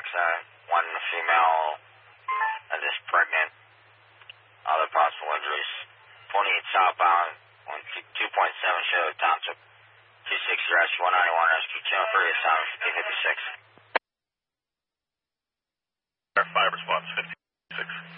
dioxide. One female that is pregnant. Other possible injuries. 28 southbound, 2.7 show township. 260 rescue 191 rescue channel 30 sound 1556. 5 response 56.